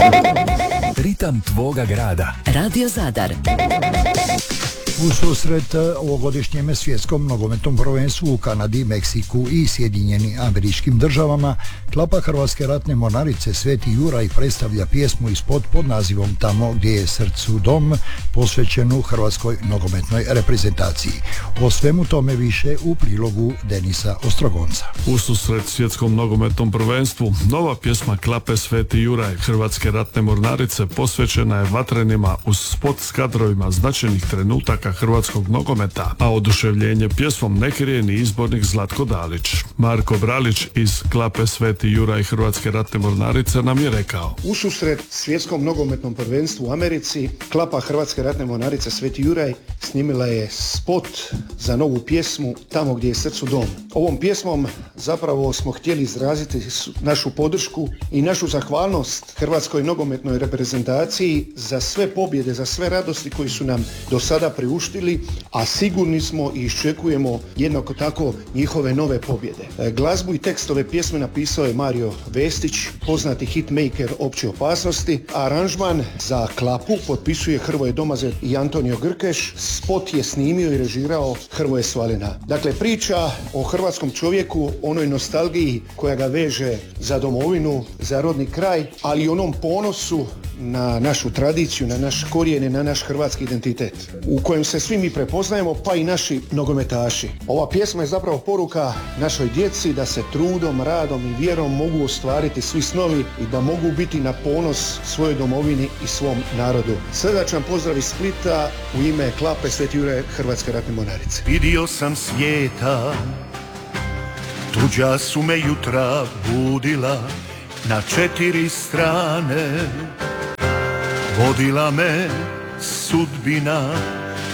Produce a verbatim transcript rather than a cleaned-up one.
Ritam tvoga grada. Radio Zadar. U susret ovogodišnjem svjetskom nogometnom prvenstvu u Kanadi, Meksiku i Sjedinjenim Američkim Državama, klapa Hrvatske ratne mornarice Sveti Juraj predstavlja pjesmu i spot pod nazivom Tamo gdje je srcu dom, posvećenu hrvatskoj nogometnoj reprezentaciji. O svemu tome više u prilogu Denisa Ostrogonca. U susret svjetskom nogometnom prvenstvu nova pjesma klape Sveti Juraj Hrvatske ratne mornarice posvećena je vatrenima uz spot s kadrovima značajnih trenutaka hrvatskog nogometa, a oduševljenje pjesmom ne krije ni izbornik Zlatko Dalić. Marko Bralić iz klape Sveti Juraj Hrvatske ratne mornarice nam je rekao: Ususret svjetskom nogometnom prvenstvu u Americi, klapa Hrvatske ratne mornarice Sveti Juraj snimila je spot za novu pjesmu Tamo gdje je srcu dom. Ovom pjesmom zapravo smo htjeli izraziti našu podršku i našu zahvalnost hrvatskoj nogometnoj reprezentaciji za sve pobjede, za sve radosti koji su nam do sada priuštili, a sigurni smo i iščekujemo jednako tako njihove nove pobjede. Glazbu i tekstove pjesme napisao je Mario Vestić, poznati hitmaker Opće opasnosti. Aranžman za klapu potpisuje Hrvoje Domazet i Antonio Grkeš. Spot je snimio i režirao Hrvoje Svalina. Dakle, priča o hrvatskom čovjeku, onoj nostalgiji koja ga veže za domovinu, za rodni kraj, ali i onom ponosu na našu tradiciju, na naš korijene, na naš hrvatski identitet, u kojem se svi mi prepoznajemo, pa i naši nogometaši. Ova pjesma je zapravo poruka našoj djeci da se trudom, radom i vjerom mogu ostvariti svi snovi i da mogu biti na ponos svojoj domovini i svom narodu. Srdačan pozdrav iz Splita u ime klape Sveti Juraj Hrvatske ratne mornarice. Vidio sam svijeta, tuđa su me jutra budila, na četiri strane vodila me sudbina.